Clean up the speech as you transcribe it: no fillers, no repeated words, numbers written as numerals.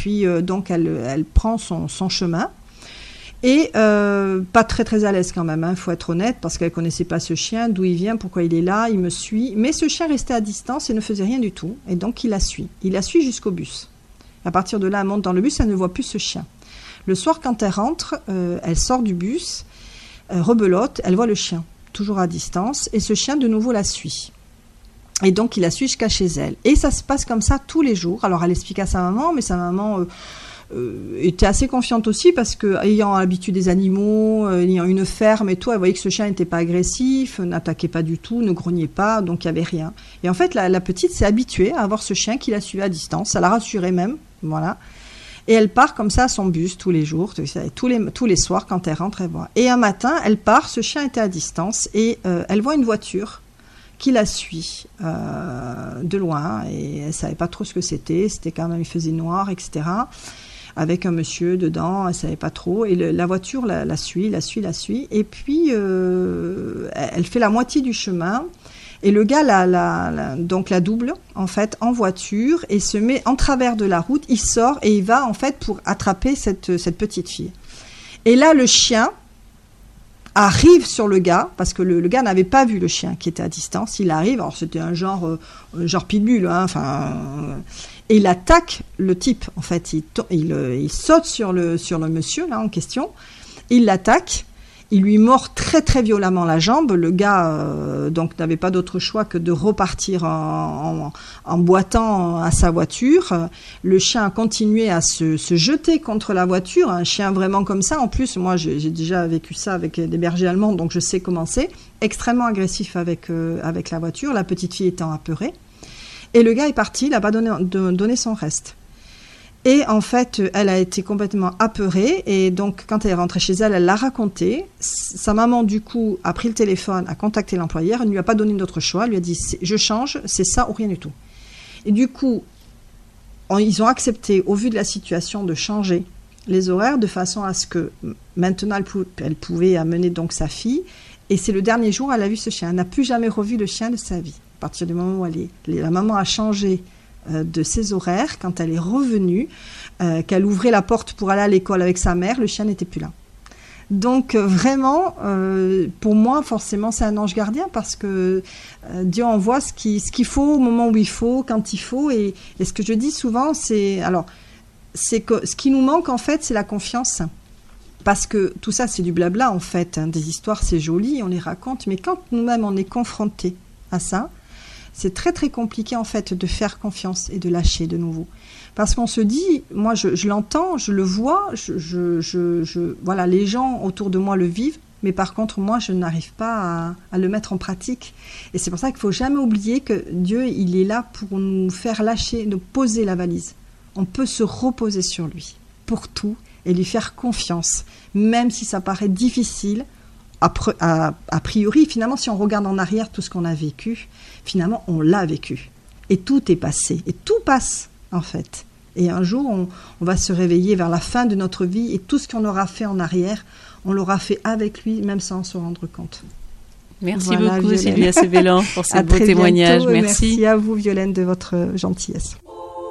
puis donc elle prend son chemin. Et pas très très à l'aise quand même, faut être honnête, parce qu'elle connaissait pas ce chien, d'où il vient, pourquoi il est là, il me suit. Mais ce chien restait à distance et ne faisait rien du tout. Et donc il la suit. Il la suit jusqu'au bus. À partir de là, elle monte dans le bus, elle ne voit plus ce chien. Le soir, quand elle rentre, elle sort du bus, rebelote, elle voit le chien, toujours à distance, et ce chien de nouveau la suit. Et donc il la suit jusqu'à chez elle. Et ça se passe comme ça tous les jours. Alors elle explique à sa maman, mais sa maman... était assez confiante aussi parce que ayant l'habitude des animaux, ayant une ferme et tout, elle voyait que ce chien n'était pas agressif, n'attaquait pas du tout, ne grognait pas, donc il n'y avait rien. Et en fait, la petite s'est habituée à avoir ce chien qui la suivait à distance, ça la rassurait même, voilà. Et elle part comme ça à son bus tous les jours, tous les soirs quand elle rentre, elle voit. Et un matin, elle part, ce chien était à distance et elle voit une voiture qui la suit de loin et elle ne savait pas trop ce que c'était quand même, il faisait noir, etc., avec un monsieur dedans, elle savait pas trop, et la voiture la suit, et puis elle fait la moitié du chemin, et le gars donc la double, en fait, en voiture, et se met en travers de la route, il sort, et il va, en fait, pour attraper cette petite fille. Et là, le chien arrive sur le gars, parce que le gars n'avait pas vu le chien qui était à distance, il arrive, alors c'était un genre pitbull, et il attaque le type, en fait, il saute sur le monsieur, là, en question, il l'attaque, il lui mord très très violemment la jambe, le gars, donc, n'avait pas d'autre choix que de repartir en boitant à sa voiture, le chien a continué à se jeter contre la voiture, un chien vraiment comme ça, en plus, moi, j'ai déjà vécu ça avec des bergers allemands, donc je sais comment c'est, extrêmement agressif avec la voiture, la petite fille étant apeurée. Et le gars est parti, il n'a pas donné son reste. Et en fait, elle a été complètement apeurée. Et donc, quand elle est rentrée chez elle, elle l'a raconté. Sa maman, du coup, a pris le téléphone, a contacté l'employeur. Elle ne lui a pas donné d'autre choix. Elle lui a dit, je change, c'est ça ou rien du tout. Et du coup, ils ont accepté, au vu de la situation, de changer les horaires de façon à ce que maintenant, elle pouvait amener donc sa fille. Et c'est le dernier jour, elle a vu ce chien. Elle n'a plus jamais revu le chien de sa vie. À partir du moment où la maman a changé de ses horaires, quand elle est revenue, qu'elle ouvrait la porte pour aller à l'école avec sa mère, le chien n'était plus là. Donc vraiment, pour moi, forcément, c'est un ange gardien parce que Dieu envoie ce qu'il faut au moment où il faut, quand il faut. Et ce que je dis souvent, c'est que ce qui nous manque, en fait, c'est la confiance. Parce que tout ça, c'est du blabla, en fait. Des histoires, c'est joli, on les raconte. Mais quand nous-mêmes, on est confrontés à ça, c'est très très compliqué en fait de faire confiance et de lâcher de nouveau. Parce qu'on se dit, moi je l'entends, je le vois, voilà, les gens autour de moi le vivent, mais par contre moi je n'arrive pas à le mettre en pratique. Et c'est pour ça qu'il ne faut jamais oublier que Dieu il est là pour nous faire lâcher, nous poser la valise. On peut se reposer sur lui pour tout et lui faire confiance, même si ça paraît difficile. A priori, finalement, si on regarde en arrière tout ce qu'on a vécu, finalement, on l'a vécu. Et tout est passé. Et tout passe, en fait. Et un jour, on va se réveiller vers la fin de notre vie et tout ce qu'on aura fait en arrière, on l'aura fait avec lui, même sans se rendre compte. Merci beaucoup, Sylvia Sebellan, pour ce beau témoignage. Merci à vous, Violaine, de votre gentillesse.